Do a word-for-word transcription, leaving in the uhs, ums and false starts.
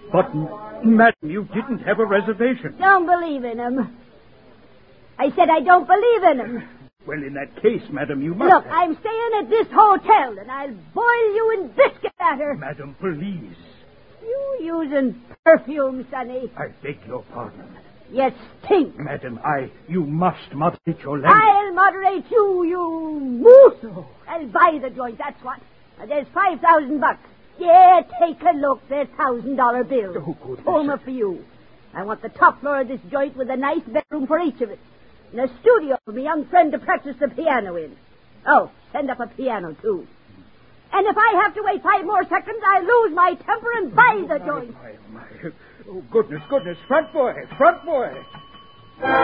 But, madam, you didn't have a reservation. Don't believe in him. I said I don't believe in him. Well, in that case, madam, you must Look, have... I'm staying at this hotel, and I'll boil you in biscuit batter. Madam, please. You using perfume, Sonny. I beg your pardon. You stink. Madam, I... You must moderate your language. I'll moderate you, you moose. I'll buy the joint, that's what. Now, there's five thousand bucks. Yeah, take a look. There's thousand dollar bills. Oh, goodness. Home for you. I want the top floor of this joint with a nice bedroom for each of us. And a studio for my young friend to practice the piano in. Oh, send up a piano, too. And if I have to wait five more seconds, I'll lose my temper and buy the joint. My, my, my. Oh, goodness, goodness. Front boy, front boy.